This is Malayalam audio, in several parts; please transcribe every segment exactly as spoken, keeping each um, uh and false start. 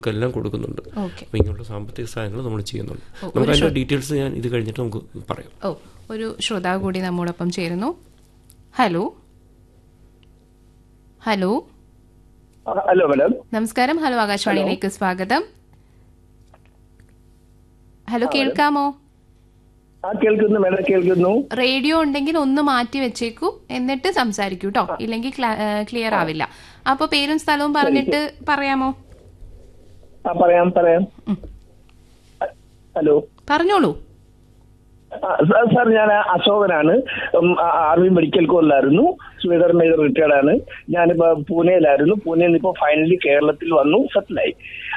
എല്ലാം കൊടുക്കുന്നുണ്ട്. ഓക്കെ. അപ്പോൾ ഇങ്ങനെയുള്ള സാമ്പത്തിക സഹായങ്ങൾ നമ്മൾ ചെയ്യുന്നുണ്ട്. നമുക്ക് അതിൻ്റെ ഡീറ്റെയിൽസ് ഞാൻ ഇത് കഴിഞ്ഞിട്ട് നമുക്ക് പറയാം. ഓ ഒരു ശ്രോതാവ് കൂടി നമ്മോടൊപ്പം ചേരുന്നു. Hello hello hello madam. നമസ്കാരം. ഹലോ ആകാശവാണിയിലേക്ക് സ്വാഗതം. ഹലോ കേൾക്കാമോ? ആ കേൾക്കുന്നു മാഡം, കേൾക്കുന്നു. റേഡിയോ ഉണ്ടെങ്കിൽ ഒന്ന് മാറ്റി വെച്ചേക്കൂ, എന്നിട്ട് സംസാരിക്കൂ കേട്ടോ, ഇല്ലെങ്കിൽ ക്ലിയർ ആവില്ല. അപ്പൊ പേരും സ്ഥലവും പറഞ്ഞിട്ട് പറയാമോ? ആ പറയാം പറയാം. ഹലോ പറഞ്ഞോളൂ. സാർ, ഞാൻ അശോകനാണ്. Army medical കോറിലായിരുന്നു. സ്വീഡർ മേജർ റിട്ടയർഡ് ആണ്. ഞാനിപ്പോ പൂനെയിലായിരുന്നു. പൂനെയിൽ നിന്ന് ഇപ്പോ ഫൈനലി കേരളത്തിൽ വന്നു സെറ്റിലായി.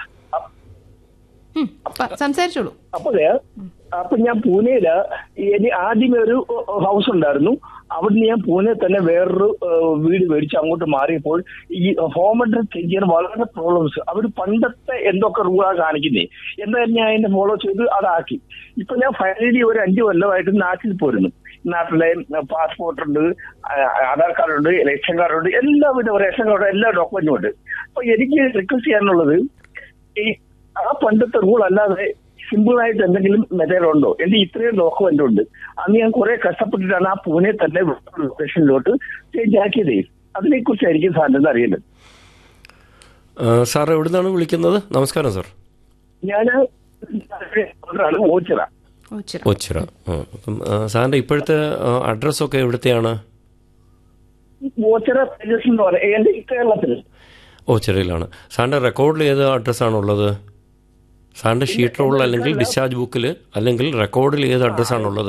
സംസാരിച്ചോളൂ. അപ്പോഴേ അപ്പൊ ഞാൻ പൂനെയില് ഇനി ആദ്യമേ ഒരു ഹൗസ് ഉണ്ടായിരുന്നു. അവിടുന്ന് ഞാൻ പൂനെ തന്നെ വേറൊരു വീട് മേടിച്ച് അങ്ങോട്ട് മാറിയപ്പോൾ ഈ ഹോം അഡ്രസ് ചേഞ്ച് ചെയ്യാൻ വളരെ പ്രോബ്ലംസ്. അവർ പണ്ടത്തെ എന്തൊക്കെ റൂളാണ് കാണിക്കുന്നേ. എന്തായാലും ഞാൻ അതിന്റെ ഫോളോ ചെയ്ത് അതാക്കി. ഇപ്പൊ ഞാൻ ഫൈനലി ഒരു അഞ്ചു കൊല്ലമായിട്ട് നാട്ടിൽ പോരുന്നു. നാട്ടിലെ പാസ്പോർട്ട് ഉണ്ട്, ആധാർ കാർഡ് ഉണ്ട്, റേഷൻ കാർഡ് ഉണ്ട്, എല്ലാവിധ റേഷൻ കാർഡ് എല്ലാ ഡോക്യുമെന്റും ഉണ്ട്. അപ്പൊ എനിക്ക് റിക്വസ്റ്റ് ചെയ്യാനുള്ളത്, ഈ ആ പണ്ടത്തെ റൂൾ അല്ലാതെ സിമ്പിൾ ആയിട്ട് എന്തെങ്കിലും മെത്തേഡ് ഉണ്ടോ? എന്റെ ഇത്രയും ഡോക്യുമെന്റ് ഉണ്ട്. അന്ന് ഞാൻ കുറെ കഷ്ടപ്പെട്ടിട്ടാണ് ആ പൂനെ തന്നെ ലൊക്കേഷനിലോട്ട് ചേഞ്ച് ആക്കിയതേ. അതിനെ കുറിച്ചായിരിക്കും സാറിന് അറിയേണ്ടത്. സാർ എവിടുന്നാണ് വിളിക്കുന്നത്? നമസ്കാരം സാർ. ഞാൻ ഓച്ചിറ. ഓച്ചിറ. അപ്പം സാറിന്റെ ഇപ്പോഴത്തെ അഡ്രസ്സൊക്കെ എവിടത്തെയാണ്? ഓച്ചിറ എന്ന് പറയാം, എന്റെ കേരളത്തിൽ. ഓച്ചിറയിലാണ്. സാറിന്റെ റെക്കോർഡിൽ ഏത് അഡ്രസ്സാണുള്ളത്? സാറിന്റെ ഷീറ്റ് റോളിൽ അല്ലെങ്കിൽ ഡിസ്ചാർജ് ബുക്കിൽ അല്ലെങ്കിൽ റെക്കോർഡിൽ ഏത് അഡ്രസ്സാണുള്ളത്?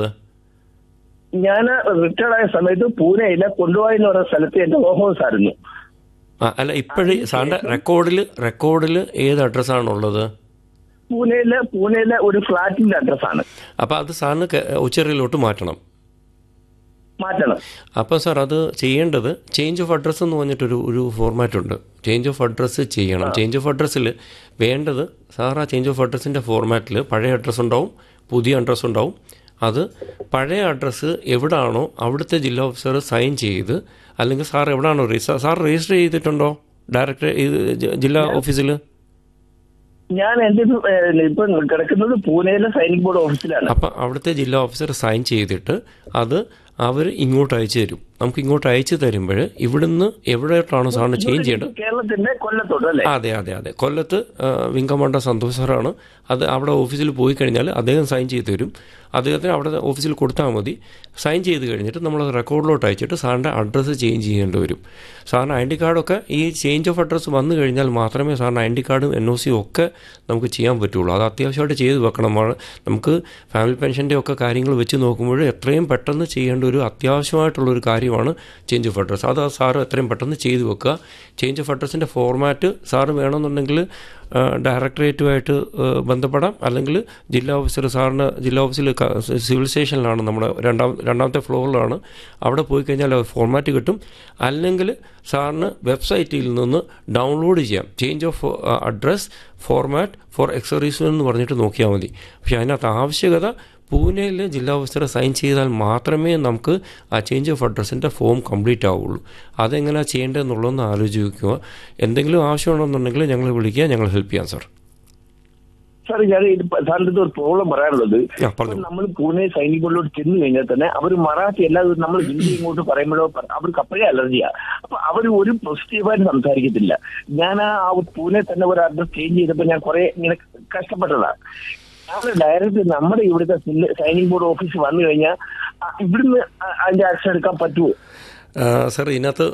ഞാൻ റിട്ടയർഡ് ആയ സമയത്ത് പൂനെയിലെ കൊണ്ടുപോയി എന്ന് പറയുന്ന സ്ഥലത്ത് എന്റെ ഹോം ആയിരുന്നു. ആ അല്ല, ഇപ്പോഴും സാറിന്റെ റെക്കോർഡിൽ റെക്കോർഡിൽ ഏത് അഡ്രസ്സാണുള്ളത്? പൂനെയിലെ പൂനെയിലെ ഒരു ഫ്ലാറ്റിന്റെ അഡ്രസ്സാണ്. അപ്പം അത് സാറിന് ഉച്ചറിയിലോട്ട് മാറ്റണം മാറ്റണം അപ്പോൾ സാർ അത് ചെയ്യേണ്ടത് ചേഞ്ച് ഓഫ് അഡ്രസ്സ് എന്ന് പറഞ്ഞിട്ടൊരു ഒരു ഫോർമാറ്റ് ഉണ്ട്. ചേഞ്ച് ഓഫ് അഡ്രസ്സ് ചെയ്യണം. ചേഞ്ച് ഓഫ് അഡ്രസ്സിൽ വേണ്ടത് സാർ ആ ചേഞ്ച് ഓഫ് അഡ്രസ്സിൻ്റെ ഫോർമാറ്റിൽ പഴയ അഡ്രസ്സ് ഉണ്ടാവും, പുതിയ അഡ്രസ്സ് ഉണ്ടാവും. അത് പഴയ അഡ്രസ്സ് എവിടാണോ അവിടുത്തെ ജില്ലാ ഓഫീസർ സൈൻ ചെയ്ത്, അല്ലെങ്കിൽ സാർ എവിടാണോ രജിസ്റ്റർ സാർ രജിസ്റ്റർ ചെയ്തിട്ടുണ്ടോ ഡയറക്റ്റ് ജില്ലാ ഓഫീസിൽ? ഞാൻ എന്റെ ഇപ്പം കിടക്കുന്നത് പൂനെയിലെ സൈനിക് ബോർഡ് ഓഫീസിലാണ്. അപ്പം അവിടുത്തെ ജില്ലാ ഓഫീസർ സൈൻ ചെയ്തിട്ട് അത് അവർ ഇങ്ങോട്ട് അയച്ചു തരും. നമുക്ക് ഇങ്ങോട്ട് അയച്ചു തരുമ്പോൾ ഇവിടുന്ന് എവിടെയായിട്ടാണോ സാറിന് ചേഞ്ച് ചെയ്യേണ്ടത്? കേരളത്തിന്റെ കൊല്ലത്തോട്ട് അല്ലേ? അതെ അതെ അതെ കൊല്ലത്ത് വിങ്കമണ്ട സന്തോഷ് സാറാണ്. അത് അവിടെ ഓഫീസിൽ പോയി കഴിഞ്ഞാൽ അദ്ദേഹം സൈൻ ചെയ്ത് തരും. അദ്ദേഹത്തിന് അവിടെ ഓഫീസിൽ കൊടുത്താൽ മതി. സൈൻ ചെയ്ത് കഴിഞ്ഞിട്ട് നമ്മളത് റെക്കോർഡിലോട്ട് അയച്ചിട്ട് സാറിൻ്റെ അഡ്രസ്സ് ചേഞ്ച് ചെയ്യേണ്ടി വരും. സാറിന് ഐ ഡി കാർഡൊക്കെ ഈ ചേഞ്ച് ഓഫ് അഡ്രസ്സ് വന്നു കഴിഞ്ഞാൽ മാത്രമേ സാറിന് ഐ ഡി കാർഡും എൻ ഒ സിയും ഒക്കെ നമുക്ക് ചെയ്യാൻ പറ്റുള്ളൂ. അത് അത്യാവശ്യമായിട്ട് ചെയ്ത് വെക്കണം. നമുക്ക് ഫാമിലി പെൻഷൻ്റെ ഒക്കെ കാര്യങ്ങൾ വെച്ച് നോക്കുമ്പോൾ എത്രയും പെട്ടെന്ന് ചെയ്യേണ്ട ഒരു അത്യാവശ്യമായിട്ടുള്ളൊരു കാര്യമാണ് ചേഞ്ച് ഓഫ് അഡ്രസ്സ്. അത് സാറ് എത്രയും പെട്ടെന്ന് ചെയ്ത് വെക്കുക. ചേഞ്ച് ഓഫ് അഡ്രസ്സിൻ്റെ ഫോർമാറ്റ് സാറ് വേണമെന്നുണ്ടെങ്കിൽ ഡയറക്ടറേറ്റുമായിട്ട് ബന്ധപ്പെടാം, അല്ലെങ്കിൽ ജില്ലാ ഓഫീസർ സാറിന് ജില്ലാ ഓഫീസിൽ സിവിൽ സ്റ്റേഷനിലാണ്, നമ്മുടെ രണ്ടാം രണ്ടാമത്തെ ഫ്ലോറിലാണ്. അവിടെ പോയി കഴിഞ്ഞാൽ ഫോർമാറ്റ് കിട്ടും. അല്ലെങ്കിൽ സാറിന് വെബ്സൈറ്റിൽ നിന്ന് ഡൗൺലോഡ് ചെയ്യാം. Change of address format four X-rays എന്ന് പറഞ്ഞിട്ട് നോക്കിയാൽ മതി. പക്ഷേ അതിനകത്ത് ആവശ്യകത പൂനെയിൽ ജില്ലാ ഓഫീസർ സൈൻ ചെയ്താൽ മാത്രമേ നമുക്ക് ആ ചേഞ്ച് ഓഫ് അഡ്രസ്സിൻ്റെ ഫോം കംപ്ലീറ്റ് ആവുള്ളൂ. അതെങ്ങനെയാണ് ചെയ്യേണ്ടതെന്നുള്ളതൊന്ന് ആലോചിക്കുക. എന്തെങ്കിലും ആവശ്യമുണ്ടെന്നുണ്ടെങ്കിൽ ഞങ്ങൾ വിളിക്കുക, ഞങ്ങൾ ഹെൽപ്പ് ചെയ്യാം സാർ. സാർ, ഞാൻ സാറിൻ്റെ ഒരു പ്രോബ്ലം പറയാനുള്ളത്, നമ്മൾ പൂനെ സൈനിക് ബോർഡിലോട്ട് ചെന്ന് കഴിഞ്ഞാൽ തന്നെ അവർ മറാഠി അല്ലാതെ നമ്മൾ ഹിന്ദി ഇങ്ങോട്ട് പറയുമ്പോഴോ അവർക്ക് അപ്പോഴേ അലർജിയാ. അപ്പൊ അവർ ഒരു പോസിറ്റീവായിട്ട് സംസാരിക്കത്തില്ല. ഞാൻ ആ പൂനെ തന്നെ ഒരു അഡ്രസ് ചേഞ്ച് ചെയ്തപ്പോൾ ഞാൻ കുറെ ഇങ്ങനെ കഷ്ടപ്പെട്ടതാണ്. ഞാൻ ഡയറക്റ്റ് നമ്മുടെ ഇവിടുത്തെ സൈനിക് ബോർഡ് ഓഫീസ് വന്നു കഴിഞ്ഞാൽ ഇവിടുന്ന് അതിന്റെ ആക്ഷൻ എടുക്കാൻ പറ്റുമോ? സാർ, ഇതിനകത്ത്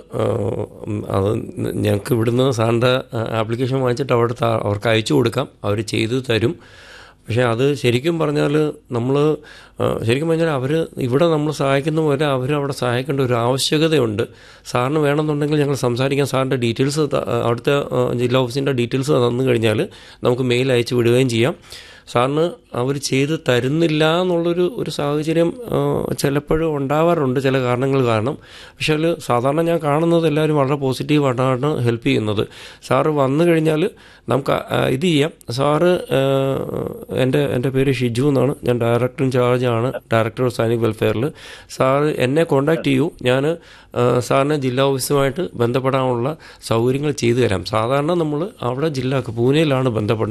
അത് ഞങ്ങൾക്ക് ഇവിടുന്ന് സാറിൻ്റെ ആപ്ലിക്കേഷൻ വാങ്ങിച്ചിട്ട് അവിടുത്തെ അവർക്ക് അയച്ചു കൊടുക്കാം, അവർ ചെയ്തു തരും. പക്ഷേ അത് ശരിക്കും പറഞ്ഞാൽ നമ്മൾ ശരിക്കും പറഞ്ഞാൽ അവർ ഇവിടെ നമ്മൾ സഹായിക്കുന്ന പോലെ അവർ അവിടെ സഹായിക്കേണ്ട ഒരു ആവശ്യകതയുണ്ട്. സാറിന് വേണമെന്നുണ്ടെങ്കിൽ ഞങ്ങൾ സംസാരിക്കാൻ സാറിൻ്റെ ഡീറ്റെയിൽസ് അവിടുത്തെ ജില്ലാ ഓഫീസിൻ്റെ ഡീറ്റെയിൽസ് തന്നു കഴിഞ്ഞാൽ നമുക്ക് മെയിൽ അയച്ചു വിടുകയും ചെയ്യാം. സാറിന് അവർ ചെയ്ത് തരുന്നില്ല എന്നുള്ളൊരു ഒരു സാഹചര്യം ചിലപ്പോഴും ഉണ്ടാവാറുണ്ട് ചില കാരണങ്ങൾ കാരണം. പക്ഷേ അതിൽ സാധാരണ ഞാൻ കാണുന്നത് എല്ലാവരും വളരെ പോസിറ്റീവായിട്ടാണ് ഹെൽപ്പ് ചെയ്യുന്നത്. സാറ് വന്നു കഴിഞ്ഞാൽ നമുക്ക് ഇത് ചെയ്യാം. സാറ് എൻ്റെ എൻ്റെ പേര് ഷിജു എന്നാണ്, ഞാൻ director ഇൻചാർജാണ്, director of Sainik വെൽഫെയറിൽ. Sir എന്നെ കോൺടാക്ട് ചെയ്യൂ, ഞാൻ സാറിന് ജില്ലാ ഓഫീസുമായിട്ട് ബന്ധപ്പെടാനുള്ള സൗകര്യങ്ങൾ ചെയ്തു തരാം. സാധാരണ നമ്മൾ അവിടെ ജില്ല പൂനെയിലാണ് ബന്ധപ്പെടുന്നത്.